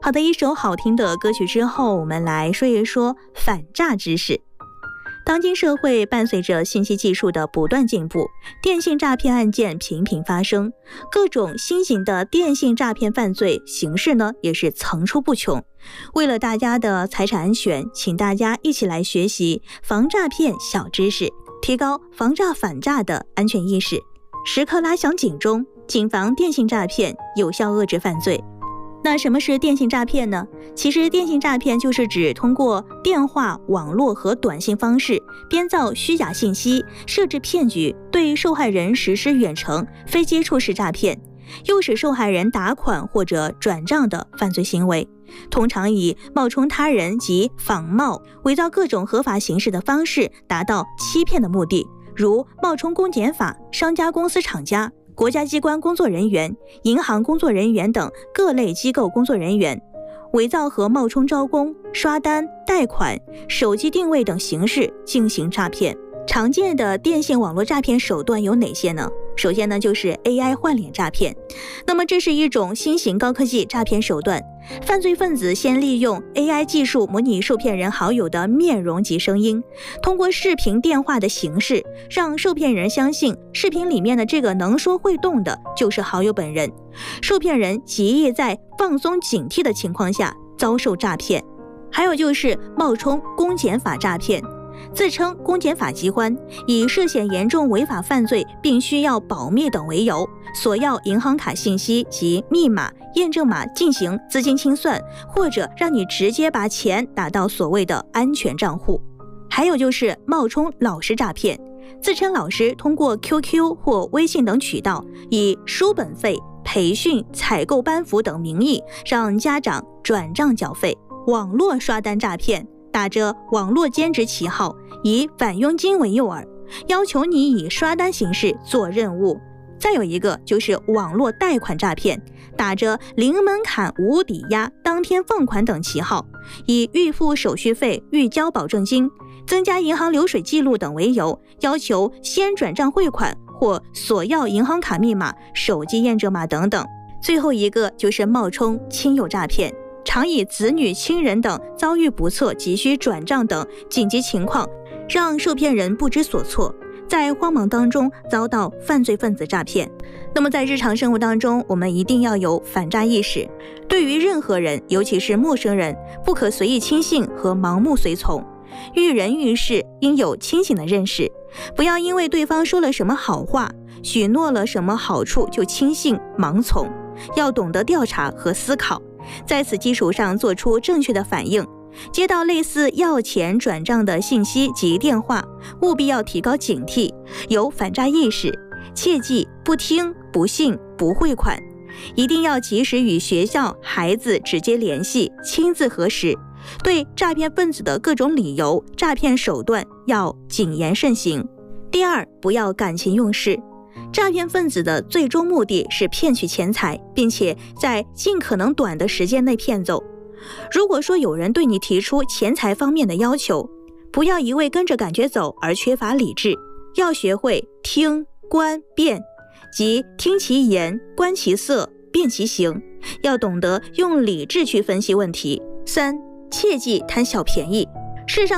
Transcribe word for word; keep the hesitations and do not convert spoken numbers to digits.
好的，一首好听的歌曲之后，我们来说一说反诈知识。当今社会伴随着信息技术的不断进步，电信诈骗案件频频发生，各种新型的电信诈骗犯罪形式呢也是层出不穷。为了大家的财产安全，请大家一起来学习防诈骗小知识，提高防诈反诈的安全意识，时刻拉响警钟，谨防电信诈骗，有效遏制犯罪。那什么是电信诈骗呢？其实电信诈骗就是指通过电话、网络和短信方式编造虚假信息，设置骗局，对受害人实施远程非接触式诈骗，诱使受害人打款或者转账的犯罪行为。通常以冒充他人及仿冒、伪造各种合法形式的方式达到欺骗的目的，如冒充公检法、商家公司厂家、国家机关工作人员、银行工作人员等各类机构工作人员，伪造和冒充招工、刷单、贷款、手机定位等形式进行诈骗。常见的电信网络诈骗手段有哪些呢？首先呢，就是 A I 换脸诈骗。那么这是一种新型高科技诈骗手段，犯罪分子先利用 A I 技术模拟受骗人好友的面容及声音，通过视频电话的形式，让受骗人相信视频里面的这个能说会动的就是好友本人。受骗人极易在放松警惕的情况下遭受诈骗。还有就是冒充公检法诈骗，自称公检法机关，以涉嫌严重违法犯罪并需要保密等为由，索要银行卡信息及密码、验证码进行资金清算，或者让你直接把钱打到所谓的安全账户。还有就是冒充老师诈骗，自称老师通过 Q Q 或微信等渠道，以书本费、培训、采购班服等名义让家长转账缴费。网络刷单诈骗，打着网络兼职旗号，以返佣金为诱饵，要求你以刷单形式做任务。再有一个就是网络贷款诈骗，打着零门槛、无抵押、当天放款等旗号，以预付手续费、预交保证金、增加银行流水记录等为由，要求先转账汇款或索要银行卡密码、手机验证码等等。最后一个就是冒充亲友诈骗，常以子女、亲人等遭遇不测、急需转账等紧急情况，让受骗人不知所措，在慌忙当中遭到犯罪分子诈骗。那么在日常生活当中，我们一定要有反诈意识，对于任何人，尤其是陌生人，不可随意轻信和盲目随从，遇人遇事应有清醒的认识，不要因为对方说了什么好话，许诺了什么好处就轻信盲从，要懂得调查和思考，在此基础上做出正确的反应。接到类似要钱转账的信息及电话，务必要提高警惕，有反诈意识，切记不听、不信、不汇款，一定要及时与学校、孩子直接联系，亲自核实。对诈骗分子的各种理由、诈骗手段要谨言慎行。第二，不要感情用事。诈骗分子的最终目的是骗取钱财，并且在尽可能短的时间内骗走。如果说有人对你提出钱财方面的要求，不要一味跟着感觉走而缺乏理智，要学会听、观、辨，即听其言、观其色、辨其行，要懂得用理智去分析问题。三，切忌贪小便宜。世上